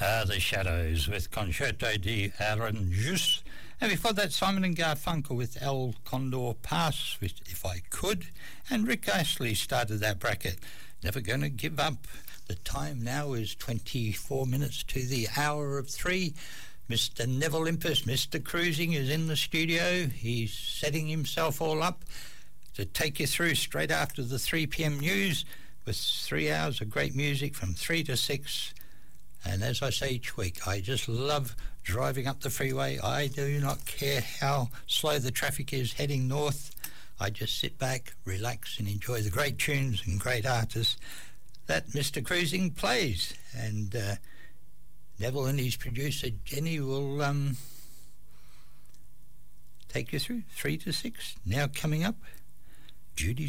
The Shadows with Concerto di Aranjuez. And before that, Simon and Garfunkel with El Condor Pass with If I Could. And Rick Astley started that bracket. Never Gonna Give Up. The time now is 24 minutes to the hour of 3. Mr. Neville Impus, Mr. Cruising, is in the studio. He's setting himself all up to take you through straight after the 3 p.m. news with 3 hours of great music from 3 to 6. And as I say each week, I just love driving up the freeway. I do not care how slow the traffic is heading north. I just sit back, relax, and enjoy the great tunes and great artists that Mr. Cruising plays. And Neville and his producer, Jenny, will take you through 3 to 6. Now coming up, Judy